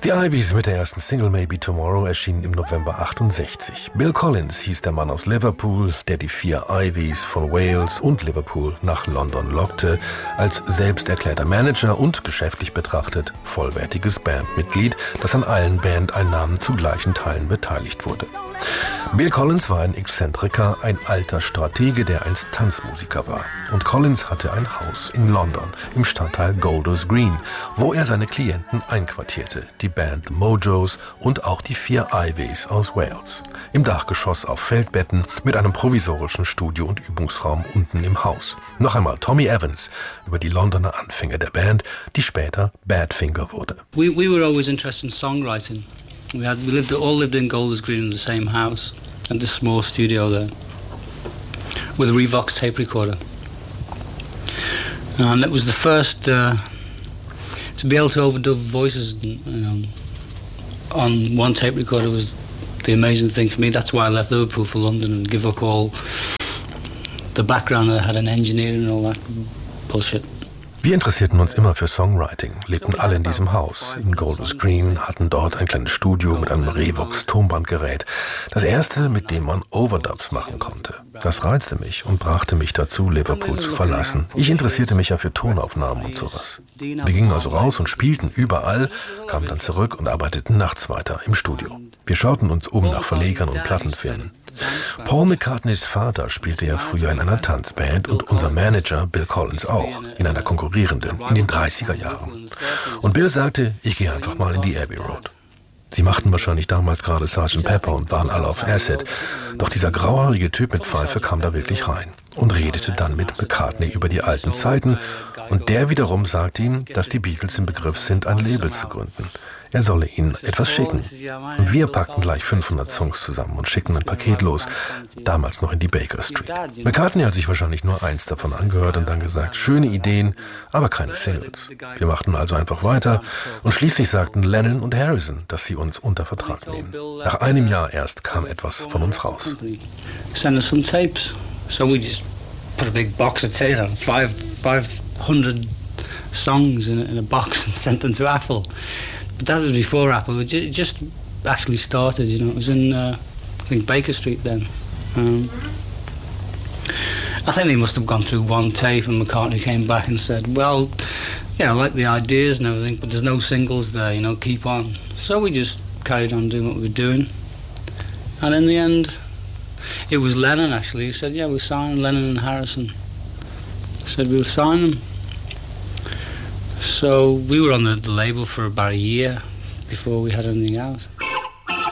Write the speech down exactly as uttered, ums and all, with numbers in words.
The Ivies mit der ersten Single Maybe Tomorrow erschienen im November achtundsechzig. Bill Collins hieß der Mann aus Liverpool, der die vier Ivies von Wales und Liverpool nach London lockte, als selbsterklärter Manager und geschäftlich betrachtet vollwertiges Bandmitglied, das an allen Bandeinnahmen zu gleichen Teilen beteiligt wurde. Bill Collins war ein Exzentriker, ein alter Stratege, der einst Tanzmusiker war. Und Collins hatte ein Haus in London, im Stadtteil Golders Green, wo er seine Klienten einquartierte, die Band The Mojos und auch die vier Ivies aus Wales. Im Dachgeschoss auf Feldbetten mit einem provisorischen Studio- und Übungsraum unten im Haus. Noch einmal Tommy Evans über die Londoner Anfänge der Band, die später Badfinger wurde. We, we were always interested in songwriting. We had we lived all lived in Golders Green in the same house and this small studio there with a Revox tape recorder. And it was the first uh, to be able to overdub voices, you know, on one tape recorder was the amazing thing for me. That's why I left Liverpool for London and give up all the background that I had in engineering and all that bullshit. Wir interessierten uns immer für Songwriting, lebten alle in diesem Haus, in Golders Green, hatten dort ein kleines Studio mit einem Revox-Tonbandgerät. Das erste, mit dem man Overdubs machen konnte. Das reizte mich und brachte mich dazu, Liverpool zu verlassen. Ich interessierte mich ja für Tonaufnahmen und sowas. Wir gingen also raus und spielten überall, kamen dann zurück und arbeiteten nachts weiter im Studio. Wir schauten uns um nach Verlegern und Plattenfirmen. Paul McCartneys Vater spielte ja früher in einer Tanzband und unser Manager Bill Collins auch, in einer konkurrierenden, in den dreißiger Jahren. Und Bill sagte, ich gehe einfach mal in die Abbey Road. Sie machten wahrscheinlich damals gerade Sergeant Pepper und waren alle auf Acid. Doch dieser grauhaarige Typ mit Pfeife kam da wirklich rein und redete dann mit McCartney über die alten Zeiten. Und der wiederum sagte ihm, dass die Beatles im Begriff sind, ein Label zu gründen. Er solle ihnen etwas schicken. Und wir packten gleich fünfhundert Songs zusammen und schickten ein Paket los, damals noch in die Baker Street. McCartney hat sich wahrscheinlich nur eins davon angehört und dann gesagt, schöne Ideen, aber keine Singles. Wir machten also einfach weiter und schließlich sagten Lennon und Harrison, dass sie uns unter Vertrag nehmen. Nach einem Jahr erst kam etwas von uns raus. Send us some tapes. So we just put a big box of tapes, five, five hundred songs in a, in a box and sent them to Apple. But that was before Apple. It just actually started, you know. It was in, uh, I think, Baker Street then. Um, I think they must have gone through one tape and McCartney came back and said, well, yeah, I like the ideas and everything, but there's no singles there, you know, keep on. So we just carried on doing what we were doing. And in the end, it was Lennon, actually. He said, yeah, we'll sign Lennon and Harrison. He said, we'll sign them. So we were on the, the label for about a year before we had anything out.